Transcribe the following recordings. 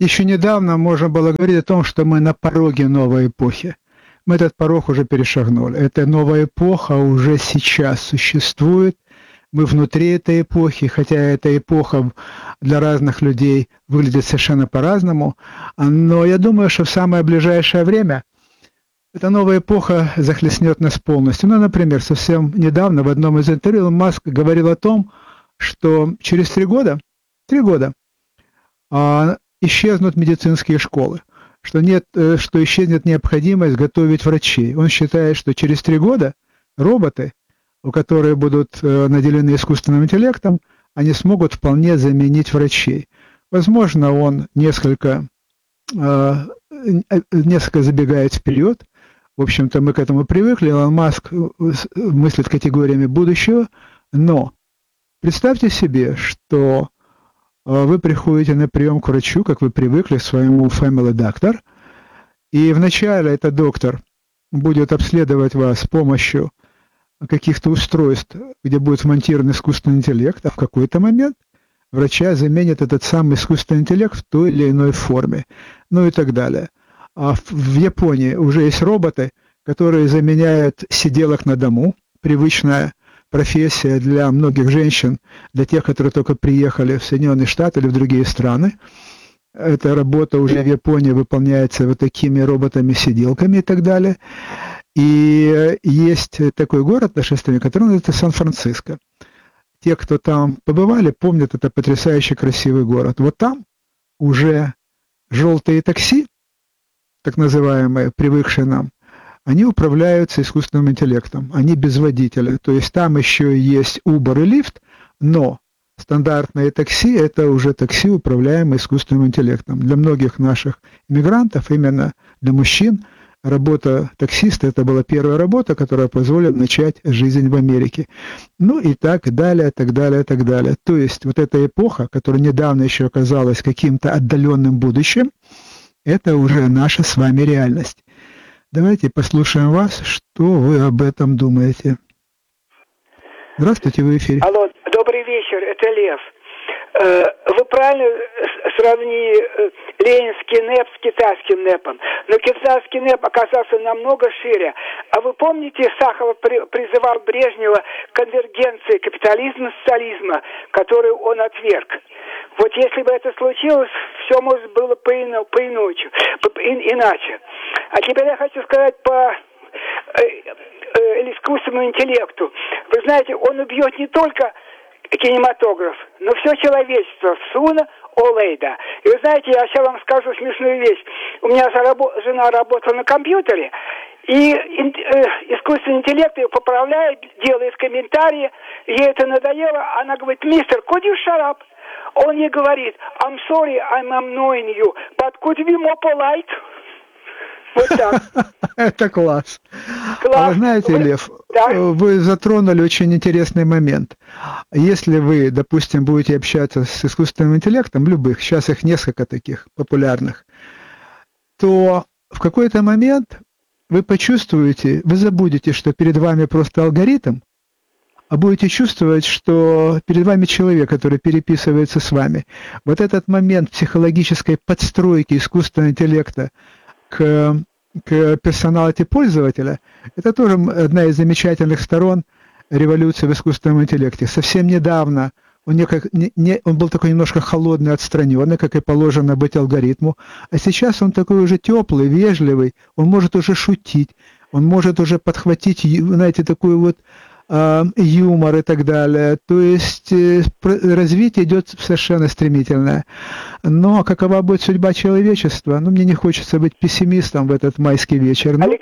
еще недавно можно было говорить о том, что мы на пороге новой эпохи. Мы этот порог уже перешагнули. Эта новая эпоха уже сейчас существует. Мы внутри этой эпохи, хотя эта эпоха для разных людей выглядит совершенно по-разному. Но я думаю, что в самое ближайшее время эта новая эпоха захлестнет нас полностью. Ну, например, совсем недавно в одном из интервью Илон Маск говорил о том, что через 3 года исчезнут медицинские школы, что исчезнет необходимость готовить врачей. Он считает, что через 3 года роботы, которые будут наделены искусственным интеллектом, они смогут вполне заменить врачей. Возможно, он несколько забегает вперед. В общем-то, мы к этому привыкли. Илон Маск мыслит категориями будущего. Но представьте себе, что вы приходите на прием к врачу, как вы привыкли, к своему family doctor, и вначале этот доктор будет обследовать вас с помощью каких-то устройств, где будет вмонтирован искусственный интеллект, а в какой-то момент врача заменит этот самый искусственный интеллект в той или иной форме, ну и так далее. А в Японии уже есть роботы, которые заменяют сиделок на дому, привычная профессия для многих женщин, для тех, которые только приехали в Соединенные Штаты или в другие страны. Эта работа уже в Японии выполняется вот такими роботами-сиделками и так далее. И есть такой город в нашей стране, который называется Сан-Франциско. Те, кто там побывали, помнят, это потрясающе красивый город. Вот там уже желтые такси, так называемые, привыкшие нам, они управляются искусственным интеллектом, они без водителя. То есть там еще есть Uber и Lyft, но стандартные такси – это уже такси, управляемые искусственным интеллектом. Для многих наших иммигрантов, именно для мужчин, работа таксиста – это была первая работа, которая позволила начать жизнь в Америке. Ну и так далее, так далее, так далее. То есть вот эта эпоха, которая недавно еще оказалась каким-то отдаленным будущим, это уже наша с вами реальность. Давайте послушаем вас, что вы об этом думаете. Здравствуйте, вы в эфире. Алло, добрый вечер, это Лев. Вы правильно сравнили ленинский НЭП с китайским НЭПом, но китайский НЭП оказался намного шире. А вы помните, Сахаров призывал Брежнева к конвергенции капитализма-социализма, которую он отверг? Вот если бы это случилось, все может было иначе. А теперь я хочу сказать по искусственному интеллекту. Вы знаете, он убьет не только кинематограф, но все человечество. Суна Олейда. И вы знаете, я сейчас вам скажу смешную вещь. У меня жена работала на компьютере, и искусственный интеллект ее поправляет, делает комментарии, ей это надоело, она говорит: мистер, could you shut up? Он ей говорит: I'm sorry, I'm annoying you, but could you be more polite? Вот так. Это класс. А вы знаете, Лев, вы затронули очень интересный момент. Если вы, допустим, будете общаться с искусственным интеллектом, любых, сейчас их несколько таких популярных, то в какой-то момент вы почувствуете, вы забудете, что перед вами просто алгоритм, а будете чувствовать, что перед вами человек, который переписывается с вами. Вот этот момент психологической подстройки искусственного интеллекта к персоналити пользователя, это тоже одна из замечательных сторон революции в искусственном интеллекте. Совсем недавно он был такой немножко холодный, отстраненный, как и положено быть алгоритму, а сейчас он такой уже теплый, вежливый, он может уже шутить, он может уже подхватить, знаете, такой вот юмор и так далее. То есть развитие идет совершенно стремительное. Но какова будет судьба человечества? Ну, мне не хочется быть пессимистом в этот майский вечер. Но...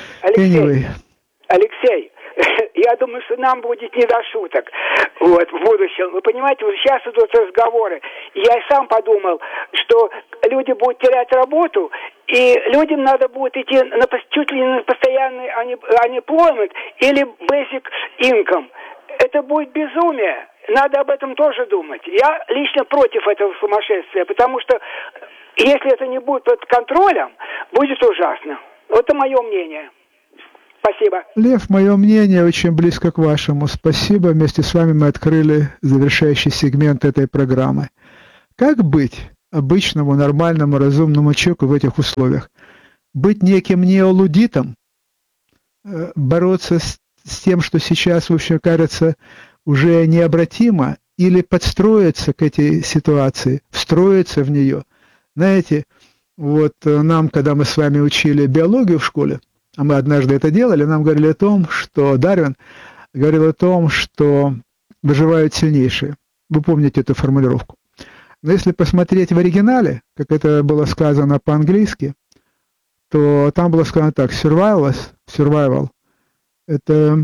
Алексей, я думаю, что нам будет не до шуток вот, в будущем. Вы понимаете, вот сейчас идут разговоры. Я и сам подумал, что люди будут терять работу, и людям надо будет идти чуть ли не на постоянный unemployment или basic income. Это будет безумие. Надо об этом тоже думать. Я лично против этого сумасшествия, потому что если это не будет под контролем, будет ужасно. Вот это мое мнение. Спасибо. Лев, мое мнение очень близко к вашему. Спасибо. Вместе с вами мы открыли завершающий сегмент этой программы. Как быть? обычному, нормальному, разумному человеку в этих условиях? Быть неким неолудитом, бороться с тем, что сейчас, в общем, кажется уже необратимо, или подстроиться к этой ситуации, встроиться в нее. Знаете, вот нам, когда мы с вами учили биологию в школе, а мы однажды это делали, нам говорили о том, что Дарвин говорил о том, что выживают сильнейшие. Вы помните эту формулировку. Но если посмотреть в оригинале, как это было сказано по-английски, то там было сказано так: survival – это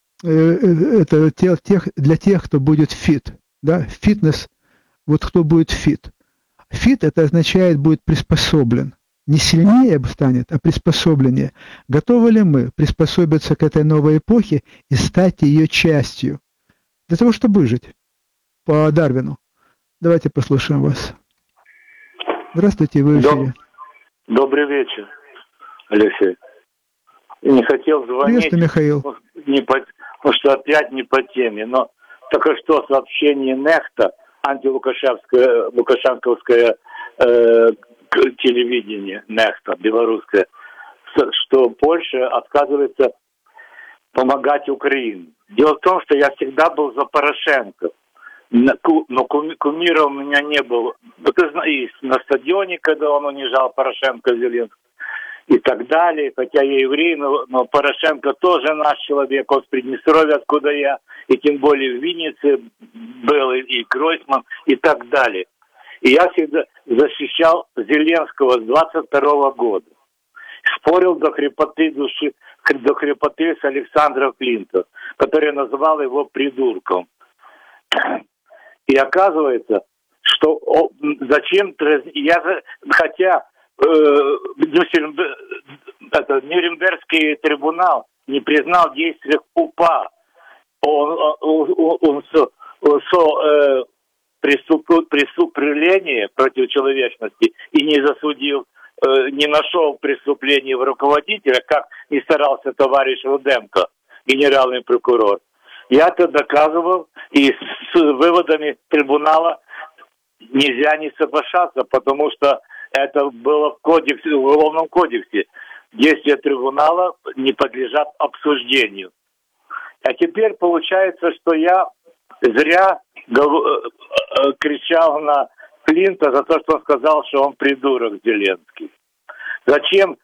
для тех, кто будет fit. Да? Фитнес, вот кто будет fit. Fit – это означает будет приспособлен. Не сильнее станет, а приспособленнее. Готовы ли мы приспособиться к этой новой эпохе и стать ее частью? Для того, чтобы выжить по Дарвину. Давайте послушаем вас. Здравствуйте, вы в эфире. Добрый вечер, Алексей. Не хотел звонить, Михаил. потому что опять не по теме, но только что сообщение Нехта, антилукашенковское телевидение, Нехта, белорусское, что Польша отказывается помогать Украине. Дело в том, что я всегда был за Порошенко, но кумира у меня не было. И на стадионе, когда он унижал Порошенко, Зеленского и так далее, хотя я еврей, но Порошенко тоже наш человек, он с Приднестровья, откуда я, и тем более в Виннице был, и Гройсман, и так далее. И я всегда защищал Зеленского с 22 года. Спорил до хрипоты души, до хрипоты с Александром Клинтоном, который называл его придурком. И оказывается, что зачем... Хотя Нюрнбергский трибунал не признал действия УПА. Он преступление против человечности и не засудил, не нашел преступления в руководителя, как не старался товарищ Руденко, генеральный прокурор. Я это доказывал, и с выводами трибунала нельзя не соглашаться, потому что это было в Уголовном кодексе. Действия трибунала не подлежат обсуждению. А теперь получается, что я зря кричал на Клинта за то, что он сказал, что он придурок Зеленский. Зачем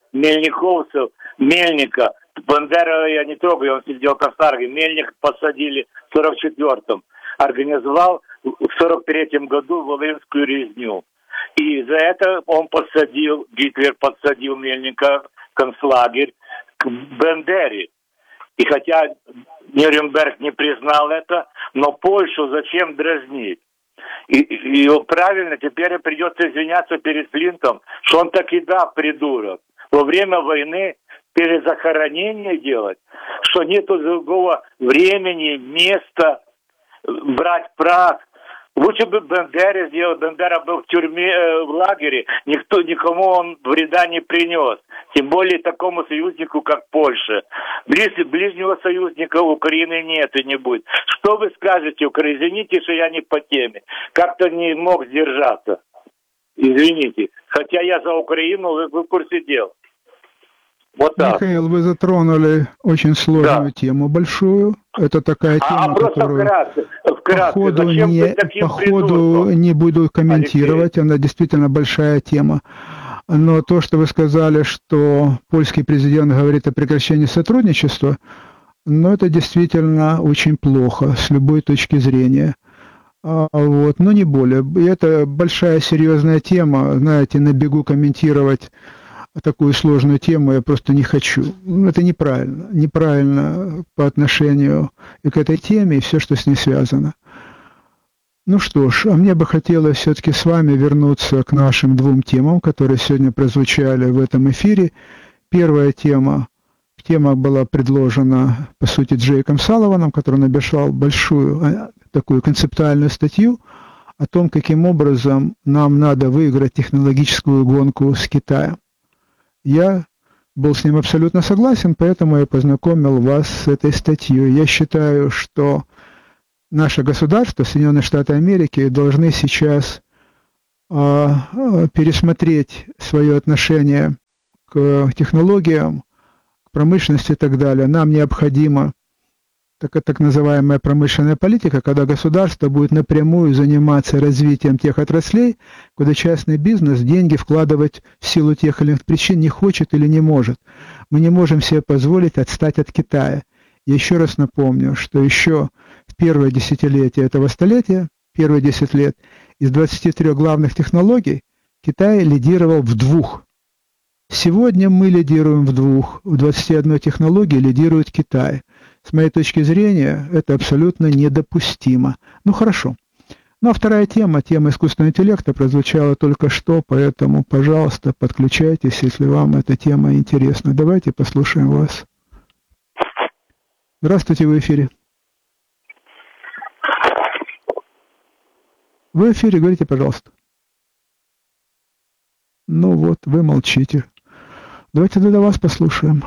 Мельника, Бандера я не трогаю, он сидел в Косарге, Мельник посадили в 44-м, организовал в 43-м году Волынскую резню. И за это Гитлер подсадил Мельника в концлагерь к Бандере. И хотя Нюрнберг не признал это, но Польшу зачем дразнить? И правильно, теперь придется извиняться перед Клинтом, что он таки придурок. Во время войны перезахоронение делать, что нету другого времени, места брать прах. Лучше бы Бандера сделал. Бандера был в тюрьме, в лагере. Никому он вреда не принес. Тем более такому союзнику, как Польша. Ближнего союзника Украины нет и не будет. Что вы скажете, извините, что я не по теме. Как-то не мог сдержаться. Извините. Хотя я за Украину, вы в курсе дел. Вот так. Михаил, вы затронули очень сложную тему, большую. Это такая тема, которую по ходу не буду комментировать. Алексей. Она действительно большая тема. Но то, что вы сказали, что польский президент говорит о прекращении сотрудничества, это действительно очень плохо с любой точки зрения. Но не более. И это большая серьезная тема. Знаете, на бегу комментировать такую сложную тему я просто не хочу. Это неправильно. Неправильно по отношению и к этой теме, и все, что с ней связано. Ну что ж, а мне бы хотелось все-таки с вами вернуться к нашим двум темам, которые сегодня прозвучали в этом эфире. Первая тема была предложена, по сути, Джейком Салливаном, который написал большую такую концептуальную статью о том, каким образом нам надо выиграть технологическую гонку с Китаем. Я был с ним абсолютно согласен, поэтому я познакомил вас с этой статьей. Я считаю, что наше государство, Соединенные Штаты Америки, должны сейчас пересмотреть свое отношение к технологиям, к промышленности и так далее, нам необходима так называемая промышленная политика, когда государство будет напрямую заниматься развитием тех отраслей, куда частный бизнес деньги вкладывать в силу тех или иных причин не хочет или не может. Мы не можем себе позволить отстать от Китая. Я еще раз напомню, что еще в первое десятилетие этого столетия, первые 10 лет, из 23 главных технологий Китай лидировал в 2. Сегодня мы лидируем в 2, в 21 технологии лидирует Китай. С моей точки зрения, это абсолютно недопустимо. Ну хорошо. Ну а вторая тема искусственного интеллекта прозвучала только что, поэтому, пожалуйста, подключайтесь, если вам эта тема интересна. Давайте послушаем вас. Здравствуйте, вы в эфире. Вы в эфире, говорите, пожалуйста. Ну вот, вы молчите. Давайте тогда вас послушаем.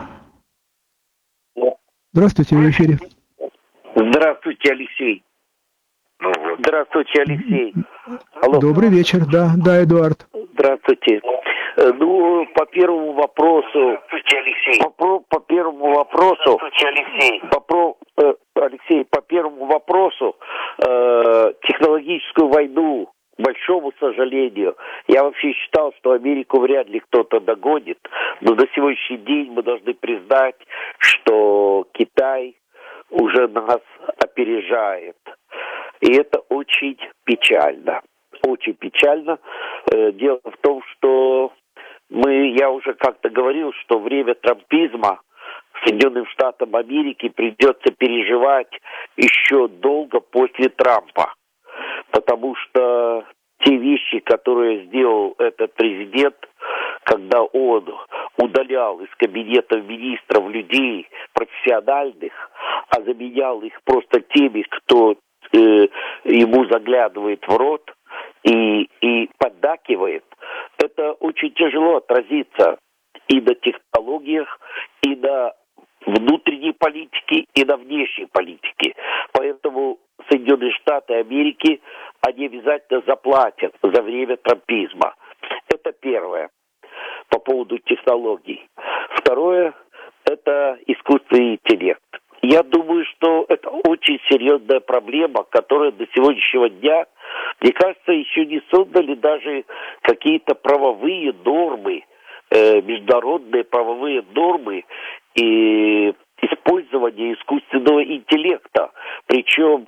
Здравствуйте, вы в эфире. Здравствуйте, Алексей. Здравствуйте, Алексей. Алло. Добрый вечер, да, Эдуард. Здравствуйте. Ну, по первому вопросу. Здравствуйте, Алексей. По первому вопросу. Здравствуйте, Алексей. Алексей, по первому вопросу, технологическую войну, к большому сожалению, я вообще считал, что Америку вряд ли кто-то догонит, но на сегодняшний день мы должны признать, что Китай уже нас опережает. И это очень печально. Очень печально. Дело в том, что я уже как-то говорил, что время трампизма Соединенным Штатам Америки придется переживать еще долго после Трампа. Потому что те вещи, которые сделал этот президент, когда он удалял из кабинета министров людей профессиональных, а заменял их просто теми, кто ему заглядывает в рот и поддакивает, это очень тяжело отразится и на технологиях, и на внутренней политике, и на внешней политике. Поэтому Соединенные Штаты Америки, они обязательно заплатят за время трампизма. Это первое, по поводу технологий. Второе, это искусственный интеллект. Я думаю, что это очень серьезная проблема, которая до сегодняшнего дня, мне кажется, еще не создали даже какие-то правовые нормы, международные правовые нормы и использование искусственного интеллекта. Причем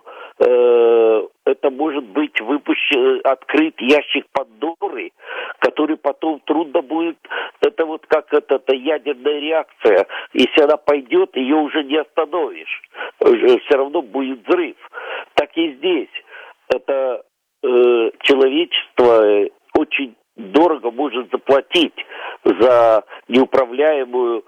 это может быть открыт ящик Пандоры, который потом трудно будет, это вот как это ядерная реакция. Если она пойдет, ее уже не остановишь. Все равно будет взрыв. Так и здесь. Это человечество очень дорого может заплатить за неуправляемость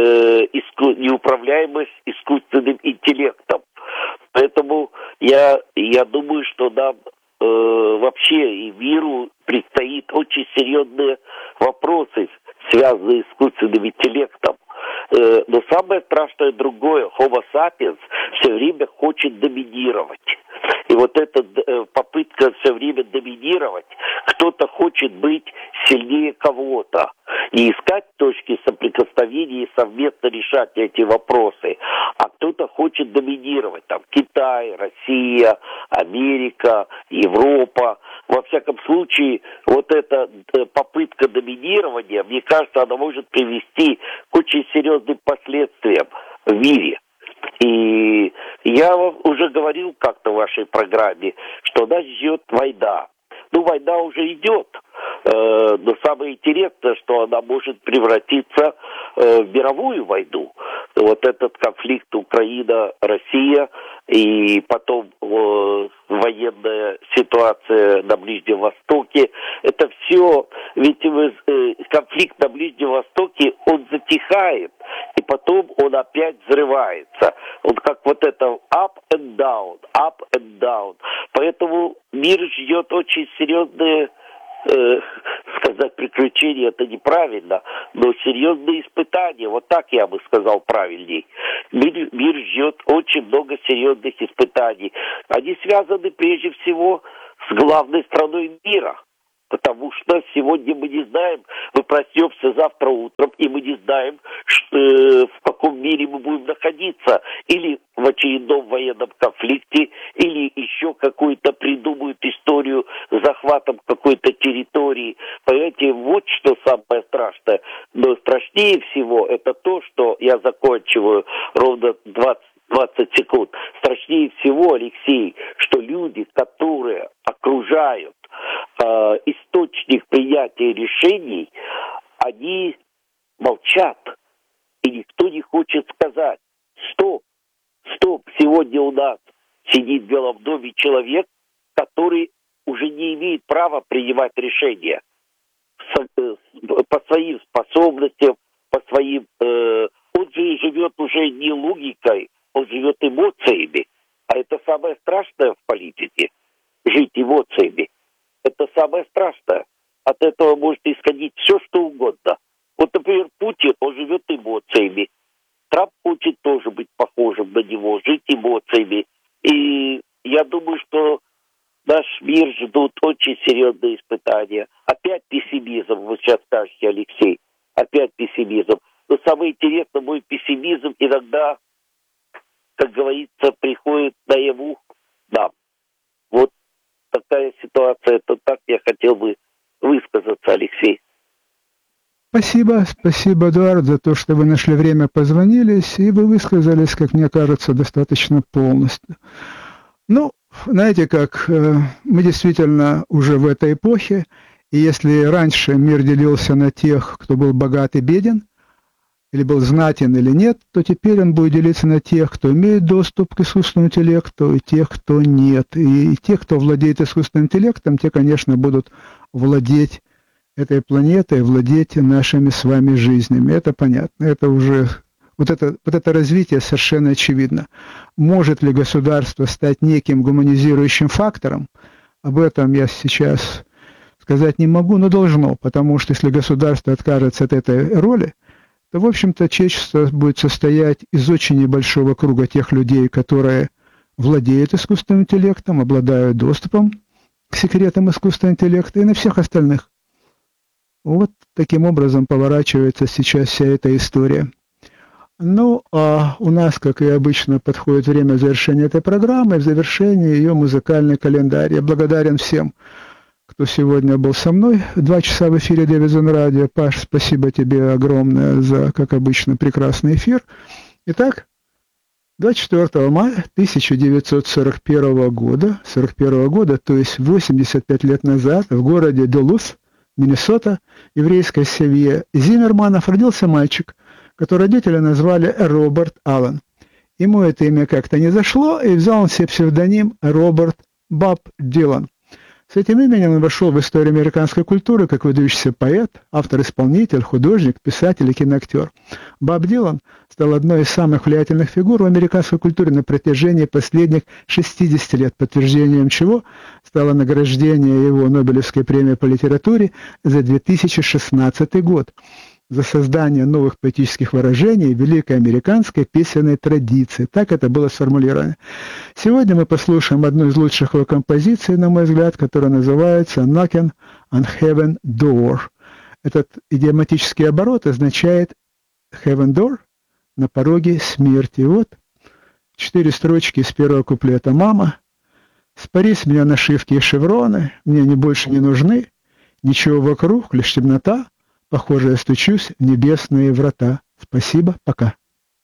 искусственным интеллектом. Поэтому я думаю, что нам вообще и миру предстоит очень серьезные вопросы, связанные с искусственным интеллектом. Но самое страшное другое. Homo sapiens все время хочет доминировать. И вот эта попытка все время доминировать, кто-то хочет быть сильнее кого-то. Не искать точки соприкосновения и совместно решать эти вопросы, а кто-то хочет доминировать. Там Китай, Россия, Америка, Европа. Во всяком случае, вот эта попытка доминирования, мне кажется, она может привести к очень серьезным последствиям в мире. И я уже говорил как-то в вашей программе, что нас ждет война. Ну, война уже идет, но самое интересное, что она может превратиться в мировую войну. Вот этот конфликт Украина-Россия и потом военная ситуация на Ближнем Востоке, это все, ведь конфликт на Ближнем Востоке, он затихает, и потом он опять взрывается. Он как вот это up and down. Поэтому мир ждет очень серьезные, сказать, приключения, это неправильно, но серьезные испытания, вот так я бы сказал правильней. Мир ждет очень много серьезных испытаний. Они связаны прежде всего с главной страной мира, Потому что сегодня мы не знаем, мы проснемся завтра утром, и мы не знаем, в каком мире мы будем находиться. Или в очередном военном конфликте, или еще какую-то придумают историю с захватом какой-то территории. Понимаете, вот что самое страшное. Но страшнее всего это то, что я заканчиваю ровно 20 секунд. Страшнее всего, Алексей, что люди, которые окружают источник принятия решений, они молчат. И никто не хочет сказать: стоп, сегодня у нас сидит в Белом доме человек, который уже не имеет права принимать решения по своим способностям, по своим... Он же живет уже не логикой, он живет эмоциями. А это самое страшное в политике. Жить эмоциями. Это самое страшное. От этого может исходить все, что угодно. Вот, например, Путин, он живет эмоциями. Трамп хочет тоже быть похожим на него, жить эмоциями. И я думаю, что наш мир ждут очень серьезные испытания. Опять пессимизм, вы сейчас скажете, Алексей. Опять пессимизм. Но самое интересное, мой пессимизм иногда, как говорится, приходит наяву нам. Вот такая ситуация. Это так я хотел бы высказаться, Алексей. Спасибо, Эдуард, за то, что вы нашли время, позвонились, и вы высказались, как мне кажется, достаточно полностью. Ну, знаете как, мы действительно уже в этой эпохе, и если раньше мир делился на тех, кто был богат и беден, или был знатен или нет, то теперь он будет делиться на тех, кто имеет доступ к искусственному интеллекту, и тех, кто нет. И те, кто владеет искусственным интеллектом, те, конечно, будут владеть этой планетой, владеть нашими с вами жизнями. Это понятно. Это уже... Вот это развитие совершенно очевидно. Может ли государство стать неким гуманизирующим фактором? Об этом я сейчас сказать не могу, но должно, потому что если государство откажется от этой роли, то, в общем-то, человечество будет состоять из очень небольшого круга тех людей, которые владеют искусственным интеллектом, обладают доступом к секретам искусственного интеллекта, и на всех остальных. Вот таким образом поворачивается сейчас вся эта история. Ну, а у нас, как и обычно, подходит время завершения этой программы, и в завершении ее музыкальный календарь. Я благодарен всем, кто сегодня был со мной. 2 часа в эфире Дэвидсон Радио. Паш, спасибо тебе огромное за, как обычно, прекрасный эфир. Итак, 24 мая 1941 года, то есть 85 лет назад, в городе Дулус, Миннесота, еврейской семье Зиммерманов, родился мальчик, который родители назвали Роберт Аллен. Ему это имя как-то не зашло, и взял он себе псевдоним Роберт Боб Дилан. С этим именем он вошел в историю американской культуры как выдающийся поэт, автор-исполнитель, художник, писатель и киноактер. Боб Дилан стал одной из самых влиятельных фигур в американской культуре на протяжении последних 60 лет, подтверждением чего стало награждение его Нобелевской премией по литературе за 2016 год за создание новых поэтических выражений великой американской песенной традиции. Так это было сформулировано. Сегодня мы послушаем одну из лучших его композиций, на мой взгляд, которая называется «Knocking on Heaven Door». Этот идиоматический оборот означает «Heaven Door» — «на пороге смерти». Вот 4 строчки из первого куплета. «Мама, спари с меня нашивки и шевроны, мне они больше не нужны, ничего вокруг, лишь темнота. Похоже, я стучусь в небесные врата. Спасибо, пока».